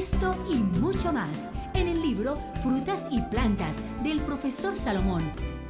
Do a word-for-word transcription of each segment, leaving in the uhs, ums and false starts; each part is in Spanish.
Esto y mucho más en el libro Frutas y Plantas del profesor Salomón.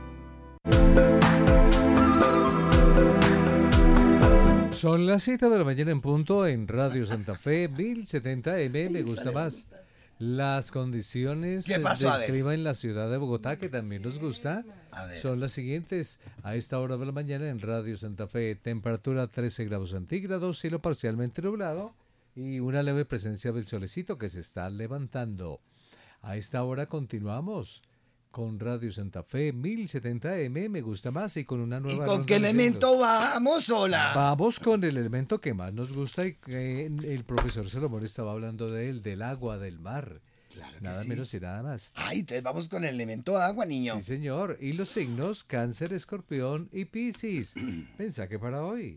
Son las siete de la mañana en punto en Radio Santa Fe, mil setenta eme, me gusta más. Las condiciones del clima en la ciudad de Bogotá, que también nos gusta, son las siguientes. A esta hora de la mañana en Radio Santa Fe, temperatura trece grados centígrados, cielo parcialmente nublado y una leve presencia del solecito que se está levantando. A esta hora continuamos con Radio Santa Fe, mil setenta eme, me gusta más, y con una nueva... ¿Y con qué elemento vamos, hola? Vamos con el elemento que más nos gusta y que el profesor Salomón estaba hablando de él, del agua, del mar. Claro que nada sí. menos y nada más. Ay, entonces vamos con el elemento agua, niño. Sí, señor. Y los signos Cáncer, Escorpión y Piscis. Mensaje para hoy.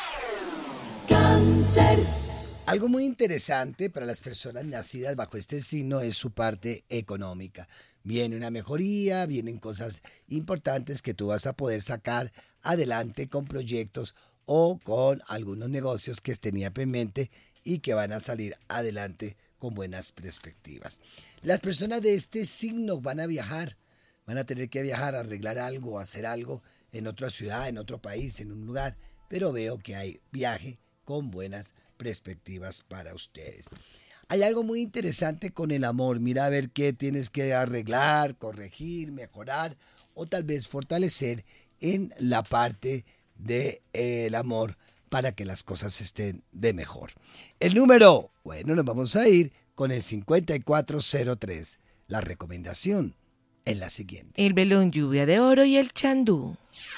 Cáncer. Algo muy interesante para las personas nacidas bajo este signo es su parte económica. Viene una mejoría, vienen cosas importantes que tú vas a poder sacar adelante con proyectos o con algunos negocios que tenías en mente y que van a salir adelante con buenas perspectivas. Las personas de este signo van a viajar, van a tener que viajar, arreglar algo, hacer algo en otra ciudad, en otro país, en un lugar, pero veo que hay viaje con buenas perspectivas para ustedes. Hay algo muy interesante con el amor. Mira a ver qué tienes que arreglar, corregir, mejorar o tal vez fortalecer en la parte del eh, amor para que las cosas estén de mejor. El número, bueno, nos vamos a ir con el cincuenta y cuatro cero tres. La recomendación es la siguiente. El velón lluvia de oro y el chandú.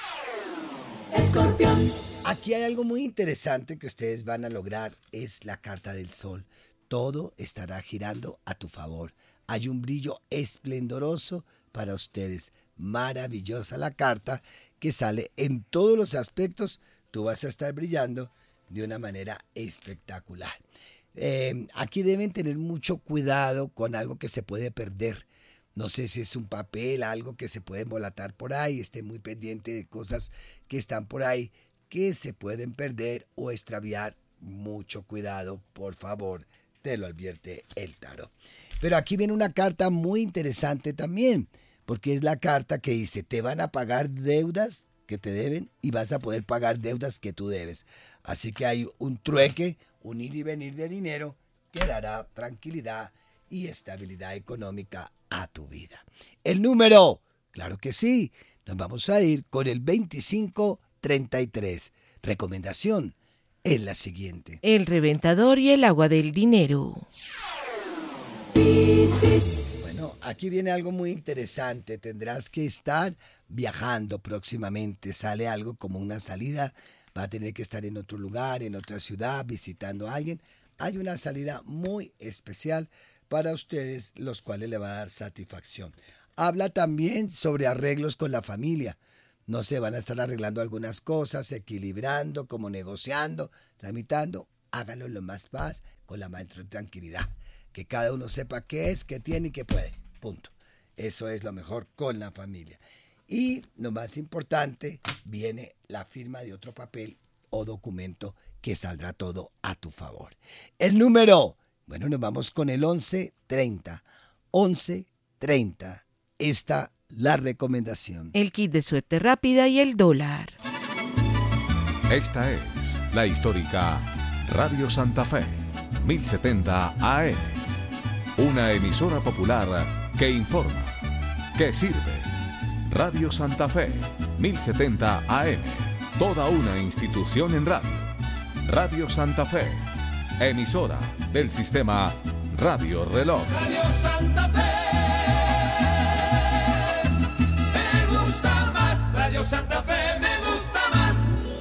Escorpión. Aquí hay algo muy interesante que ustedes van a lograr, es la carta del sol. Todo estará girando a tu favor. Hay un brillo esplendoroso para ustedes. Maravillosa la carta que sale en todos los aspectos. Tú vas a estar brillando de una manera espectacular. Eh, aquí deben tener mucho cuidado con algo que se puede perder. No sé si es un papel, algo que se puede embolatar por ahí. Esté muy pendiente de cosas que están por ahí que se pueden perder o extraviar. Mucho cuidado, por favor. Te lo advierte el tarot. Pero aquí viene una carta muy interesante también, porque es la carta que dice, te van a pagar deudas que te deben y vas a poder pagar deudas que tú debes. Así que hay un trueque, un ir y venir de dinero que dará tranquilidad y estabilidad económica a tu vida. El número, claro que sí, nos vamos a ir con el veinticinco treinta y tres. Recomendación es la siguiente. El reventador y el agua del dinero. Piscis. Bueno, aquí viene algo muy interesante. Tendrás que estar viajando próximamente. Sale algo como una salida. Va a tener que estar en otro lugar, en otra ciudad, visitando a alguien. Hay una salida muy especial para ustedes, los cuales le va a dar satisfacción. Habla también sobre arreglos con la familia. No se van a estar arreglando algunas cosas, equilibrando, como negociando, tramitando. Háganlo lo más paz, con la más tranquilidad. Que cada uno sepa qué es, qué tiene y qué puede. Punto. Eso es lo mejor con la familia. Y lo más importante, viene la firma de otro papel o documento que saldrá todo a tu favor. El número, bueno, nos vamos con el once treinta. once treinta. Esta la recomendación. El kit de suerte rápida y el dólar. Esta es la histórica Radio Santa Fe, mil setenta A M. Una emisora popular que informa, que sirve. Radio Santa Fe, mil setenta A M. Toda una institución en radio. Radio Santa Fe, emisora del sistema Radio Reloj. Radio Santa Fe. Radio Santa Fe me gusta más.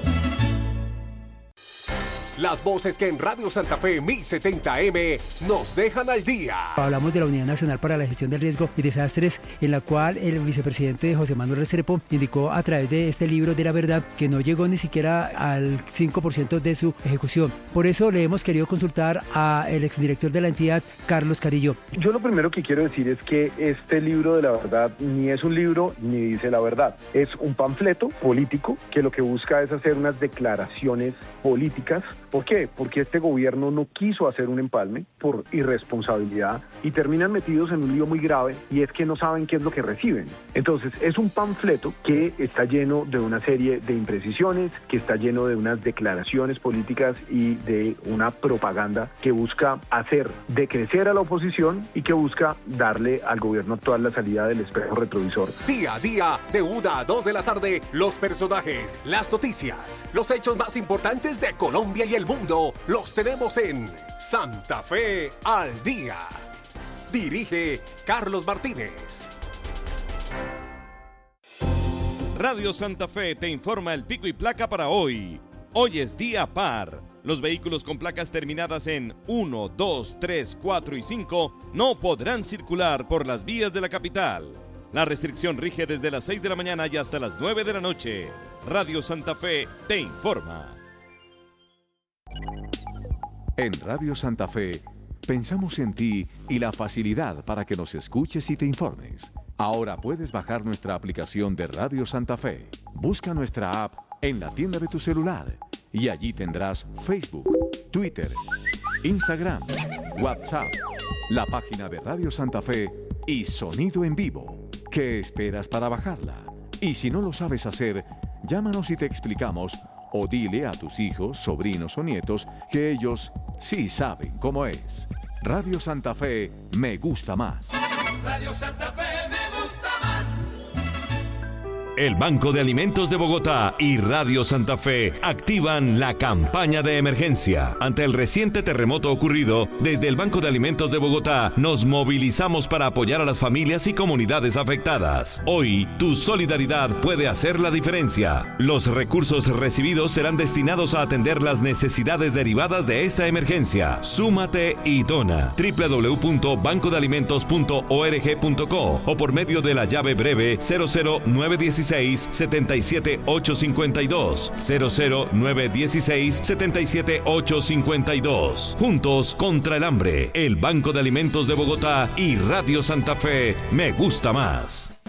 Las voces que en Radio Santa Fe mil setenta eme nos dejan al día. Hablamos de la Unidad Nacional para la Gestión del Riesgo y Desastres, en la cual el vicepresidente José Manuel Restrepo indicó a través de este libro de la verdad que no llegó ni siquiera al cinco por ciento de su ejecución. Por eso le hemos querido consultar al exdirector de la entidad, Carlos Carillo. Yo lo primero que quiero decir es que este libro de la verdad ni es un libro ni dice la verdad. Es un panfleto político que lo que busca es hacer unas declaraciones políticas ¿Por qué? Porque este gobierno no quiso hacer un empalme por irresponsabilidad y terminan metidos en un lío muy grave, y es que no saben qué es lo que reciben. Entonces es un panfleto que está lleno de una serie de imprecisiones, que está lleno de unas declaraciones políticas y de una propaganda que busca hacer decrecer a la oposición y que busca darle al gobierno actual la salida del espejo retrovisor. Día a día, de una a dos de la tarde, los personajes, las noticias, los hechos más importantes de Colombia y el mundo, los tenemos en Santa Fe al Día. Dirige Carlos Martínez. Radio Santa Fe te informa el pico y placa para hoy. Hoy es día par. Los vehículos con placas terminadas en uno, dos, tres, cuatro y cinco no podrán circular por las vías de la capital. La restricción rige desde las seis de la mañana y hasta las nueve de la noche. Radio Santa Fe te informa. En Radio Santa Fe, pensamos en ti y la facilidad para que nos escuches y te informes. Ahora puedes bajar nuestra aplicación de Radio Santa Fe. Busca nuestra app en la tienda de tu celular y allí tendrás Facebook, Twitter, Instagram, WhatsApp, la página de Radio Santa Fe y sonido en vivo. ¿Qué esperas para bajarla? Y si no lo sabes hacer, llámanos y te explicamos, o dile a tus hijos, sobrinos o nietos que ellos sí saben cómo es. Radio Santa Fe me gusta más. Radio Santa Fe me gusta más. El Banco de Alimentos de Bogotá y Radio Santa Fe activan la campaña de emergencia. Ante el reciente terremoto ocurrido, desde el Banco de Alimentos de Bogotá nos movilizamos para apoyar a las familias y comunidades afectadas. Hoy, tu solidaridad puede hacer la diferencia. Los recursos recibidos serán destinados a atender las necesidades derivadas de esta emergencia. Súmate y dona. doble u doble u doble u punto banco de alimentos punto org punto co o por medio de la llave breve cero cero nueve uno seis siete siete ocho cinco dos, cero cero nueve uno seis siete siete ocho cinco dos. Juntos contra el hambre, el Banco de Alimentos de Bogotá y Radio Santa Fe me gusta más.